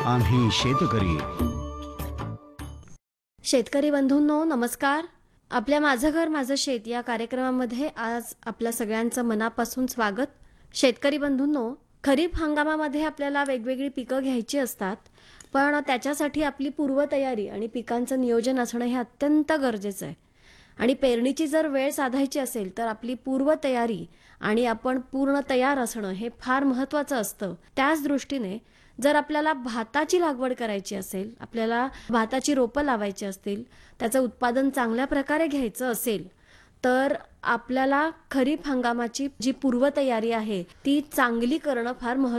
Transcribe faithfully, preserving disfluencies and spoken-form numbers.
आम्ही शेतकरी. शेतकरी बंधूंनो नमस्कार. आपल्या माझं घर माझं शेत या कार्यक्रमामध्ये आज आपल्या सगळ्यांचं मनापासून स्वागत. शेतकरी बंधूंनो, खरीप हंगामामध्ये आपल्याला वेगवेगळी पिकं घ्यायची असतात, पण त्याच्यासाठी आपली पूर्वतयारी आणि पिकांचं नियोजन असणं हे अत्यंत गरजेचं आहे. आणि पेरणीची जर वेळ साधायची असेल तर आपली पूर्वतयारी आणि आपण पूर्ण तयार असणं हे फार महत्त्वाचं असतं. त्याच दृष्टीने जर आपल्याला भाताची लागवड करायची असेल, आपल्याला भाताची रोपं लावायची असतील, त्याचं उत्पादन चांगल्या प्रकारे घ्यायचं असेल, तर आपल्याला खरीप हंगामाची जी पूर्वतयारी आहे ती चांगली करणं फार महत्त्वाचं